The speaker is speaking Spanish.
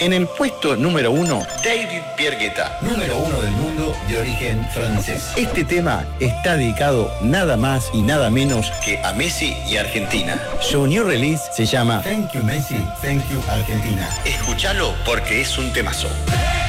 En el puesto número 1, David Pierre Guetta, número 1 del mundo de origen francés. Este tema está dedicado nada más y nada menos que a Messi y Argentina. Su new release se llama Thank you Messi, thank you Argentina. Escúchalo porque es un temazo.